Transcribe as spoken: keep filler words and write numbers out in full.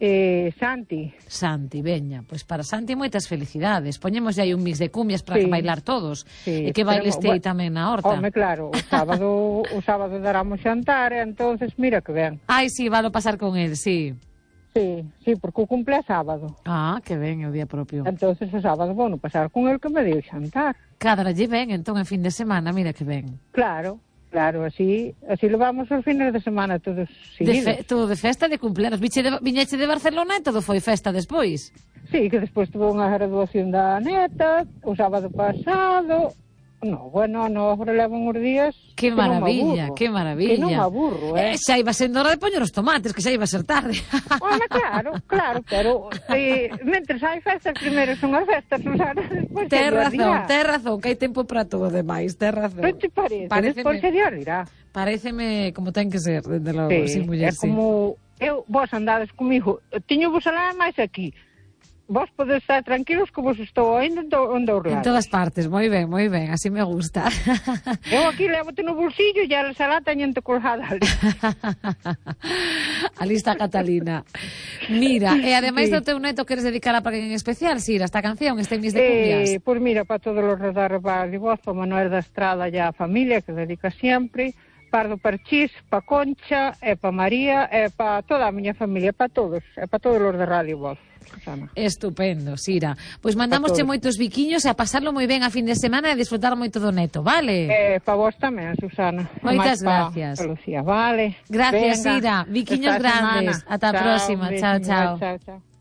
Eh, Santi. Santi, veña, pois para Santi moitas felicidades. Poñemos aí un mix de cumbias para sí. bailar todos. Sí, e que bailes te aí tamén na horta. Home, claro, o sábado o sábado daramos xantar, e entonces mira que ben. Ai, sí, valo pasar con el, sí. Sí, sí, porque o cumple é sábado. Ah, que ben, é o día propio. Entonces o sábado vou no pasar con el que me deu xantar. Cádralle ben, entón, en fin de semana, mira que ben. Claro. Claro, así así levamos os fines de semana todos seguidos. De fe, todo de festa de cumpleanos. Viche de, viñeche de Barcelona e todo foi festa despois. Sí, que despois tuvo unha graduación da neta, o sábado pasado. No, bueno, no, agora levan uns días. Que maravilla, que maravilla. Que non me aburro, eh. eh xa iba sendo hora de poñer os tomates, que xa iba a ser tarde. Bueno, claro, claro, pero eh, mentres hai festas, primeiro son as festas, Susana, despois ten razón, ten razón, que hai tempo para todo demais, ten razón. Non te parece? Pareceme, despois se dirá. Pareceme como ten que ser, desde logo, sí, sin muller, é como, sí. Eu, vos andades comigo, tiño vos alá máis aquí. Vos podes estar tranquilos que vos estou ainda en todos lados. En todas partes, moi ben, moi ben, así me gusta. Eu aquí levo-te no bolsillo e a salá teñente colgada ali. Ali está Catalina. Mira, e ademais sí. do teu neto, queres dedicar a alguén en especial, Sira, esta canción, este mis de cumbias? Eh, pois pues mira, para todos os de Radio Voz, para Manuel da Estrada e a familia, que dedica sempre, Pardo Parchís, para Concha, e para María, e para toda a miña familia, para todos, e para todos os de Radio Voz. Susana. Estupendo, Sira. Pois mandamosche moitos biquiños e a pasarlo moi ben a fin de semana e a disfrutar moito do neto, vale? Eh, para vos tamén, Susana. Moitas gracias. Pa Lucía, vale. Gracias, venga. Sira. Biquiños grandes. Ata a próxima. Chao, chao. Chao, chao.